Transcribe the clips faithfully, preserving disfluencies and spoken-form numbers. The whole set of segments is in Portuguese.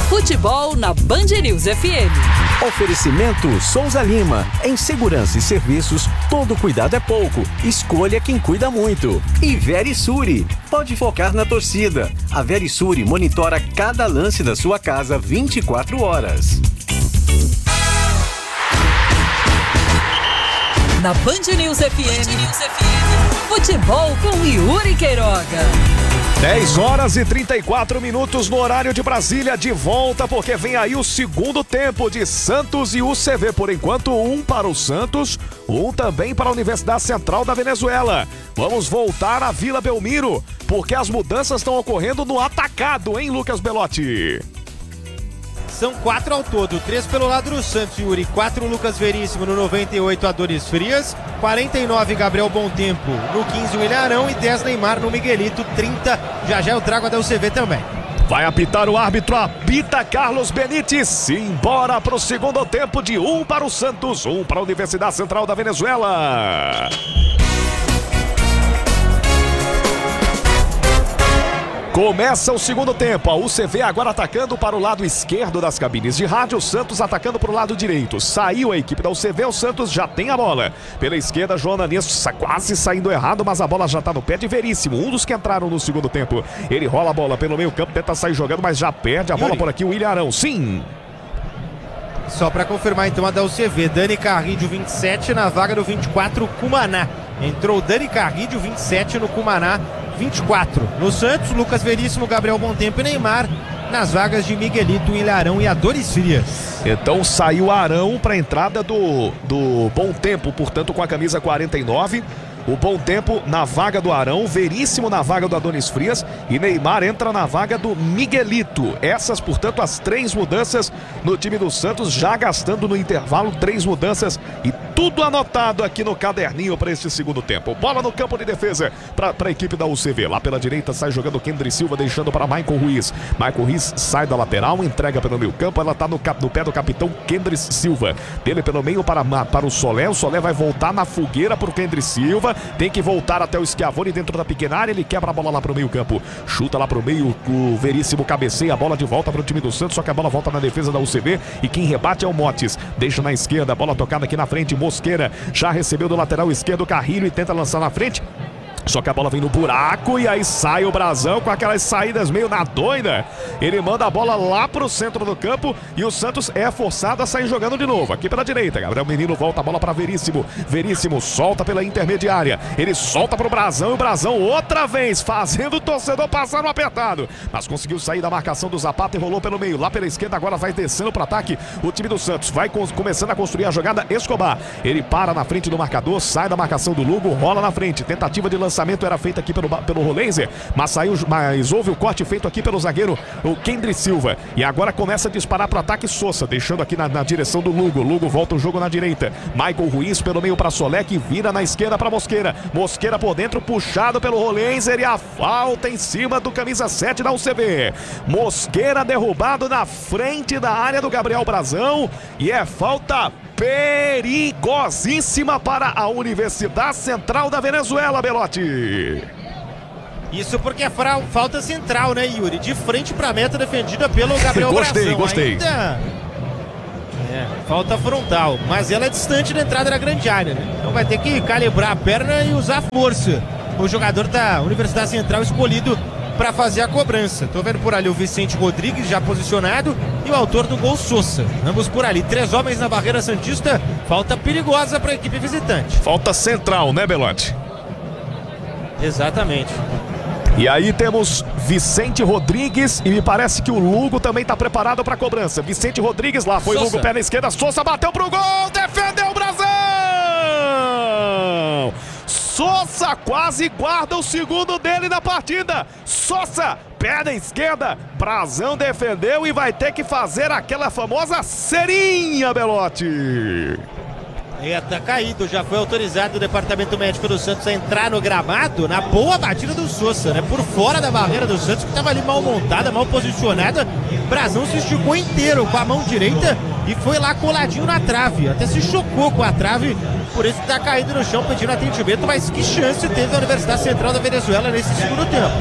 Futebol na Band News F M. Oferecimento Souza Lima. Em segurança e serviços, todo cuidado é pouco. Escolha quem cuida muito. E Verisure. Pode focar na torcida. A Verisure monitora cada lance da sua casa vinte e quatro horas. Na Band News F M, Band News F M. Futebol com Yuri Queiroga. dez horas e trinta e quatro minutos no horário de Brasília, de volta, porque vem aí o segundo tempo de Santos e U C V. Por enquanto, um para o Santos, um também para a Universidade Central da Venezuela. Vamos voltar à Vila Belmiro, porque as mudanças estão ocorrendo no atacado, hein, Lucas Belotti? São quatro ao todo, três pelo lado do Santos, Yuri, quatro Lucas Veríssimo no noventa e oito, Adonis Frias, quarenta e nove Gabriel Bontempo, no quinze o Ilharão e dez Neymar no Miguelito, trinta, já já eu trago a da U C V também. Vai apitar o árbitro, apita Carlos Benítez, simbora para o segundo tempo de um para o Santos, um para a Universidade Central da Venezuela. Começa o segundo tempo, a U C V agora atacando para o lado esquerdo das cabines de rádio, o Santos atacando para o lado direito. Saiu a equipe da U C V, o Santos já tem a bola. Pela esquerda, João Ananias quase saindo errado, mas a bola já está no pé de Veríssimo, um dos que entraram no segundo tempo. Ele rola a bola pelo meio campo, tenta sair jogando, mas já perde a bola por aqui o Ilharão, sim. Só para confirmar então a da U C V, Dani Carrídio, vinte e sete, na vaga do vinte e quatro, Cumaná. Entrou Dani Carrídio, vinte e sete, no Cumaná, vinte e quatro. No Santos, Lucas Veríssimo, Gabriel Bontempo e Neymar. Nas vagas de Miguelito, Ilharão e Adonis Frias. Então saiu Arão para a entrada do, do Bontempo, portanto com a camisa quarenta e nove. O Bontempo na vaga do Arão, Veríssimo na vaga do Adonis Frias e Neymar entra na vaga do Miguelito. Essas, portanto, as três mudanças no time do Santos, já gastando no intervalo três mudanças e tudo anotado aqui no caderninho para este segundo tempo. Bola no campo de defesa para a equipe da U C V. Lá pela direita sai jogando o Kendry Silva, deixando para Maicon Ruiz. Maicon Ruiz sai da lateral, entrega pelo meio campo, ela está no, no pé do capitão Kendry Silva. Dele pelo meio para, para o Solé, o Solé vai voltar na fogueira para o Kendry Silva. Tem que voltar até o Schiavone dentro da pequena área. Ele quebra a bola lá pro meio campo. Chuta lá pro meio. O Veríssimo cabeceia a bola de volta pro time do Santos. Só que a bola volta na defesa da U C V. E quem rebate é o Motes. Deixa na esquerda. A bola tocada aqui na frente. Mosqueira já recebeu do lateral esquerdo. Carrilho e tenta lançar na frente. Só que a bola vem no buraco e aí sai o Brazão com aquelas saídas meio na doida. Ele manda a bola lá pro centro do campo e o Santos é forçado a sair jogando de novo. Aqui pela direita, Gabriel Menino volta a bola para Veríssimo. Veríssimo solta pela intermediária. Ele solta pro Brazão e o Brazão outra vez fazendo o torcedor passar no apertado. Mas conseguiu sair da marcação do Zapata e rolou pelo meio. Lá pela esquerda agora vai descendo pro ataque o time do Santos. Vai começando a construir a jogada Escobar. Ele para na frente do marcador, sai da marcação do Lugo, rola na frente. Tentativa de lançamento. lançamento era feito aqui pelo, pelo Rolenzer, mas saiu, mas houve o corte feito aqui pelo zagueiro, o Kendry Silva. E agora começa a disparar para o ataque Sosa, deixando aqui na, na direção do Lugo. Lugo volta o jogo na direita. Maicon Ruiz pelo meio para Solé, que vira na esquerda para Mosqueira. Mosqueira por dentro, puxado pelo Rolenzer, e a falta em cima do camisa sete da U C V. Mosqueira derrubado na frente da área do Gabriel Brazão, e é falta perigosíssima para a Universidade Central da Venezuela, Belotti. Isso porque é fra- falta central, né, Yuri? De frente para a meta defendida pelo Gabriel gostei, Brazão. Gostei, gostei. É, falta frontal, mas ela é distante da entrada da grande área, né? Então vai ter que calibrar a perna e usar força. O jogador da Universidade Central escolhido para fazer a cobrança. Tô vendo por ali o Vicente Rodrigues já posicionado e o autor do gol Sosa. Ambos por ali. Três homens na barreira santista. Falta perigosa para a equipe visitante. Falta central, né, Belotti? Exatamente. E aí temos Vicente Rodrigues e me parece que o Lugo também está preparado para a cobrança. Vicente Rodrigues lá, foi o Lugo, pé na esquerda, Sosa bateu pro gol, defendeu o Brazão! Sosa quase guarda o segundo dele na partida. Sosa, pé na esquerda, Brazão defendeu e vai ter que fazer aquela famosa cerinha, Belotti. É, tá caído, já foi autorizado o departamento médico do Santos a entrar no gramado na boa batida do Sosa, né? Por fora da barreira do Santos, que estava ali mal montada, mal posicionada. Brazão se esticou inteiro com a mão direita e foi lá coladinho na trave. Até se chocou com a trave, por isso tá caído no chão pedindo atendimento. Mas que chance teve a Universidade Central da Venezuela nesse segundo tempo?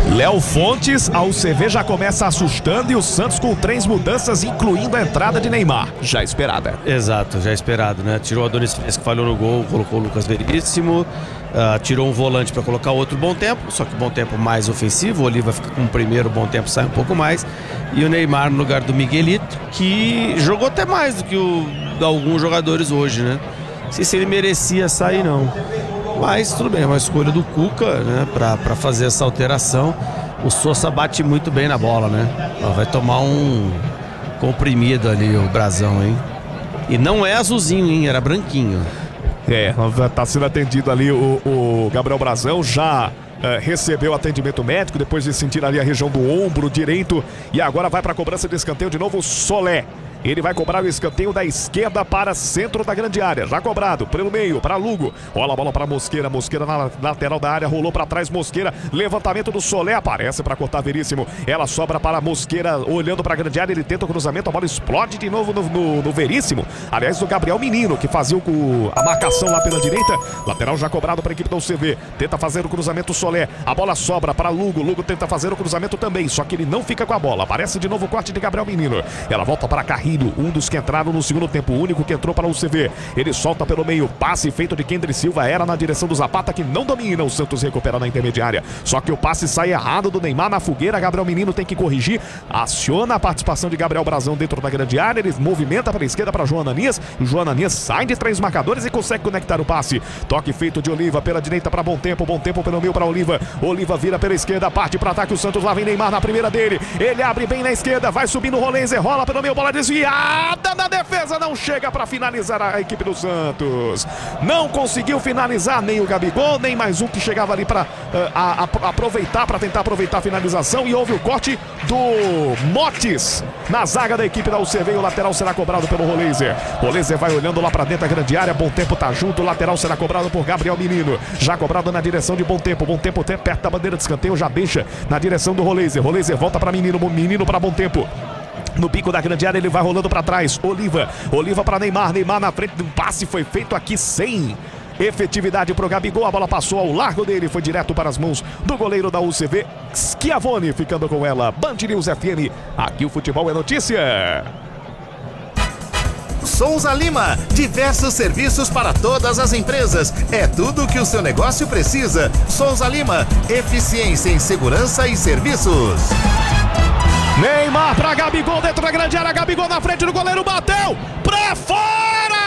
Léo Fontes, a U C V já começa assustando e o Santos com três mudanças, incluindo a entrada de Neymar, já esperada. Exato, já esperado, né? Tirou a Adonis Frias, que falhou no gol, colocou o Lucas Veríssimo, uh, tirou um volante para colocar outro Bom Tempo, só que Bom Tempo mais ofensivo, o Oliva fica com o primeiro, o Bom Tempo sai um pouco mais, e o Neymar no lugar do Miguelito, que jogou até mais do que o, de alguns jogadores hoje, né? Não sei se ele merecia sair, não. Mas tudo bem, é uma escolha do Cuca, né, pra, pra fazer essa alteração. O Sousa bate muito bem na bola, né? Ó, vai tomar um comprimido ali o Brazão, hein? E não é azulzinho, hein? Era branquinho. É, tá sendo atendido ali o, o Gabriel Brazão, já uh, recebeu atendimento médico depois de sentir ali a região do ombro direito. E agora vai pra cobrança de escanteio de novo o Solé. Ele vai cobrar o escanteio da esquerda para centro da grande área. Já cobrado pelo meio para Lugo. Rola a bola para Mosqueira. Mosqueira na lateral da área. Rolou para trás Mosqueira. Levantamento do Solé. Aparece para cortar Veríssimo. Ela sobra para Mosqueira olhando para a grande área. Ele tenta o cruzamento. A bola explode de novo no, no, no Veríssimo. Aliás, do Gabriel Menino, que fazia o, a marcação lá pela direita. Lateral já cobrado para a equipe da U C V. Tenta fazer o cruzamento Solé. A bola sobra para Lugo. Lugo tenta fazer o cruzamento também. Só que ele não fica com a bola. Aparece de novo o corte de Gabriel Menino. Ela volta para Carrilho. Um dos que entraram no segundo tempo, o único que entrou para o U C V. Ele solta pelo meio, passe feito de Kendry Silva, era na direção do Zapata, que não domina. O Santos recupera na intermediária, só que o passe sai errado do Neymar na fogueira. Gabriel Menino tem que corrigir, aciona a participação de Gabriel Brazão dentro da grande área. Ele movimenta para a esquerda para João Ananias, o João Ananias sai de três marcadores e consegue conectar o passe. Toque feito de Oliva pela direita para Bom Tempo, Bom Tempo pelo meio para Oliva. Oliva vira pela esquerda, parte para ataque o Santos, lá vem Neymar na primeira dele. Ele abre bem na esquerda, vai subindo o Rolenzer, rola pelo meio, bola desviada na defesa, não chega para finalizar a equipe do Santos. Não conseguiu finalizar nem o Gabigol, nem mais um que chegava ali para uh, aproveitar, para tentar aproveitar a finalização. E houve o corte do Motes na zaga da equipe da U C V. O lateral será cobrado pelo Rolenzer. Rolenzer vai olhando lá para dentro da grande área. Bom Tempo tá junto, o lateral será cobrado por Gabriel Menino. Já cobrado na direção de Bom Tempo. Bom Tempo perto da bandeira de escanteio, já deixa na direção do Rolenzer. Rolenzer volta para Menino, Menino para Bom Tempo. No bico da grande área ele vai rolando para trás. Oliva, Oliva para Neymar, Neymar na frente. Um passe foi feito aqui sem efetividade para o Gabigol. A bola passou ao largo dele, foi direto para as mãos do goleiro da U C V, Schiavone, ficando com ela. Band News F M, aqui o futebol é notícia. Souza Lima, diversos serviços para todas as empresas. É tudo o que o seu negócio precisa. Souza Lima, eficiência em segurança e serviços. Neymar para Gabigol dentro da grande área. Gabigol na frente do goleiro, bateu para fora!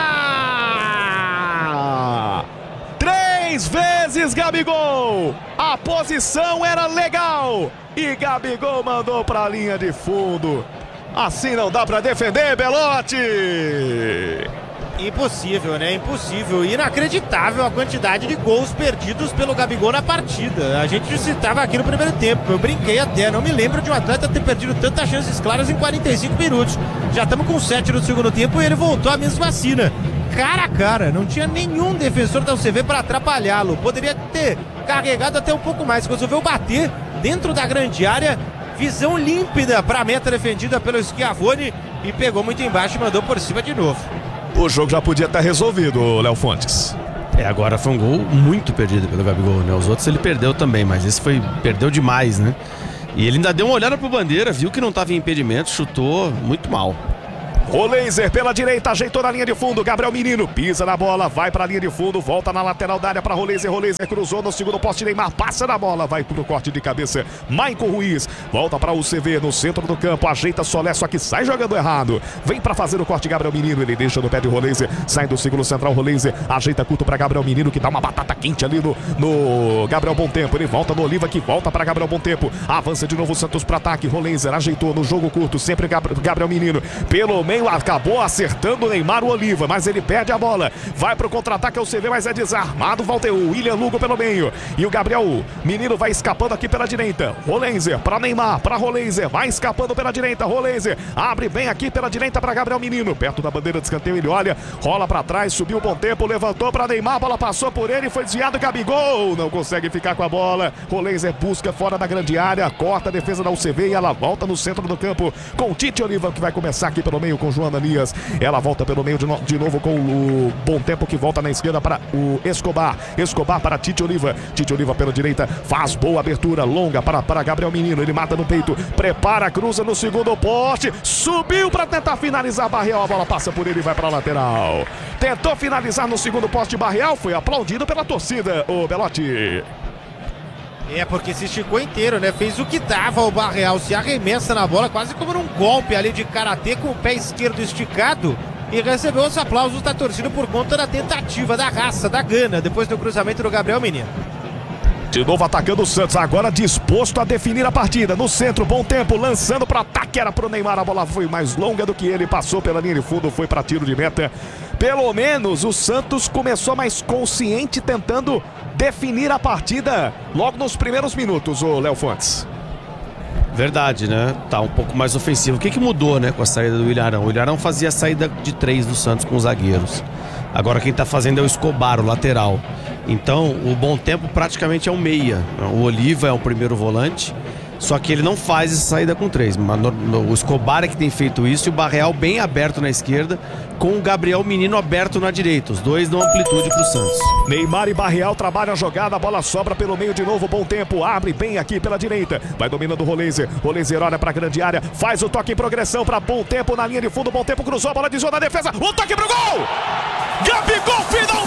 Três vezes Gabigol. A posição era legal e Gabigol mandou para a linha de fundo. Assim não dá para defender, Belotti. Impossível, né? Impossível. Inacreditável a quantidade de gols perdidos pelo Gabigol na partida. A gente citava aqui no primeiro tempo. Eu brinquei até. Não me lembro de um atleta ter perdido tantas chances claras em quarenta e cinco minutos. Já estamos com sete no segundo tempo e ele voltou à mesma vacina. Cara a cara. Não tinha nenhum defensor da U C V para atrapalhá-lo. Poderia ter carregado até um pouco mais. Resolveu bater dentro da grande área. Visão límpida para a meta defendida pelo Schiavone. E pegou muito embaixo e mandou por cima de novo. O jogo já podia estar resolvido, Léo Fontes. É, agora foi um gol muito perdido pelo Gabigol, né? Os outros ele perdeu também, mas esse foi, perdeu demais, né? E ele ainda deu uma olhada pro bandeira, viu que não estava em impedimento, chutou muito mal. Rolenzer pela direita, ajeitou na linha de fundo. Gabriel Menino pisa na bola, vai para a linha de fundo, volta na lateral da área para Rolenzer. Rolenzer cruzou no segundo poste. Neymar passa na bola, vai pro corte de cabeça. Maicon Ruiz volta para o U C V no centro do campo, ajeita Solé, só que sai jogando errado. Vem para fazer o corte Gabriel Menino, ele deixa no pé de Rolenzer, sai do círculo central. Rolenzer ajeita curto para Gabriel Menino, que dá uma batata quente ali no, no Gabriel Bom Tempo. Ele volta no Oliva, que volta para Gabriel Bom Tempo. Avança de novo o Santos para ataque. Rolenzer ajeitou no jogo curto, sempre Gabriel Menino pelo meio, acabou acertando o Neymar, o Oliva, mas ele perde a bola, vai pro contra-ataque, é o C V, mas é desarmado, volta o William Lugo pelo meio, e o Gabriel Menino vai escapando aqui pela direita. Rolenzer para Neymar, para Rolenzer, vai escapando pela direita. Rolenzer abre bem aqui pela direita para Gabriel Menino, perto da bandeira de escanteio, ele olha, rola para trás, subiu o Bom Tempo, levantou para Neymar, a bola passou por ele, foi desviado. Gabigol não consegue ficar com a bola. Rolenzer busca fora da grande área, corta a defesa da U C V e ela volta no centro do campo com o Tite Oliva, que vai começar aqui pelo meio com com o João Ananias. Ela volta pelo meio de, no, de novo com o Bom Tempo, que volta na esquerda para o Escobar. Escobar para Tite Oliva. Tite Oliva pela direita, faz boa abertura, longa para, para Gabriel Menino. Ele mata no peito, prepara, cruza no segundo poste, subiu para tentar finalizar Barreal. A bola passa por ele e vai para a lateral. Tentou finalizar no segundo poste Barreal, foi aplaudido pela torcida, o Belotti. É, porque se esticou inteiro, né? Fez o que dava o Barreal, se arremessa na bola, quase como num golpe ali de karatê com o pé esquerdo esticado. E recebeu os aplausos da torcida por conta da tentativa, da raça, da gana, depois do cruzamento do Gabriel Menino. De novo atacando o Santos, agora disposto a definir a partida. No centro, Bom Tempo, lançando para ataque, era pro Neymar. A bola foi mais longa do que ele, passou pela linha de fundo, foi para tiro de meta. Pelo menos o Santos começou mais consciente, tentando definir a partida logo nos primeiros minutos, o Léo Fontes. Verdade, né? Tá um pouco mais ofensivo. O que que mudou, né, com a saída do Ilharão? O Ilharão fazia a saída de três do Santos com os zagueiros. Agora quem tá fazendo é o Escobar, o lateral. Então, o Bom Tempo praticamente é um meia. O Oliva é o primeiro volante, só que ele não faz essa saída com três. O Escobar é que tem feito isso, e o Barreal bem aberto na esquerda, com o Gabriel Menino aberto na direita. Os dois dão amplitude pro Santos. Neymar e Barreal trabalham a jogada, a bola sobra pelo meio de novo. Bom Tempo abre bem aqui pela direita, vai dominando o Roleiser. Roleiser olha pra grande área, faz o toque em progressão pra Bom Tempo na linha de fundo. Bom Tempo cruzou, a bola desviou na defesa, o toque pro gol! Gabigol finalmente